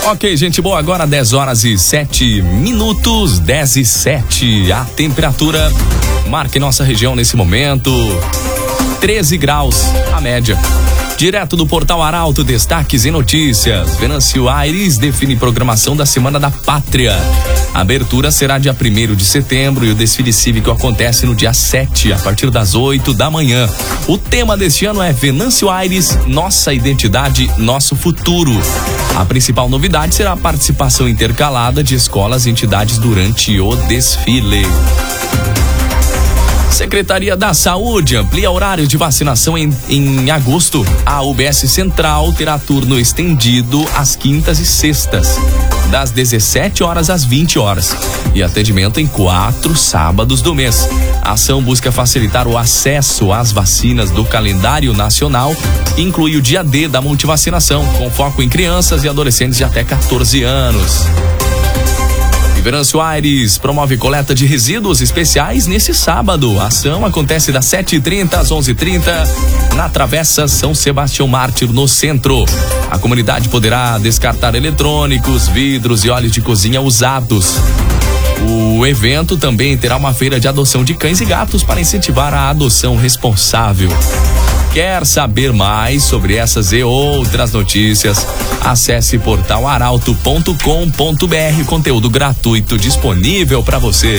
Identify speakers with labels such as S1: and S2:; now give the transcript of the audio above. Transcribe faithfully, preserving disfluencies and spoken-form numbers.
S1: Ok, gente boa, agora dez horas e sete minutos, dez e sete. A temperatura marca em nossa região nesse momento treze graus, a média. Direto do Portal Arauto, destaques e notícias. Venâncio Aires define programação da Semana da Pátria. A abertura será dia primeiro de setembro e o desfile cívico acontece no dia sete, a partir das oito da manhã. O tema deste ano é Venâncio Aires, nossa identidade, nosso futuro. A principal novidade será a participação intercalada de escolas e entidades durante o desfile. Secretaria da Saúde amplia horário de vacinação em, em agosto. A U B S Central terá turno estendido às quintas e sextas, das dezessete horas às vinte horas, e atendimento em quatro sábados do mês. A ação busca facilitar o acesso às vacinas do calendário nacional e inclui o dia D da multivacinação, com foco em crianças e adolescentes de até quatorze anos. Venâncio Aires promove coleta de resíduos especiais nesse sábado. A ação acontece das sete e trinta às onze e trinta na Travessa São Sebastião Mártir, no centro. A comunidade poderá descartar eletrônicos, vidros e óleos de cozinha usados. O evento também terá uma feira de adoção de cães e gatos para incentivar a adoção responsável. Quer saber mais sobre essas e outras notícias? Acesse portal arauto ponto com ponto br, conteúdo gratuito disponível para você.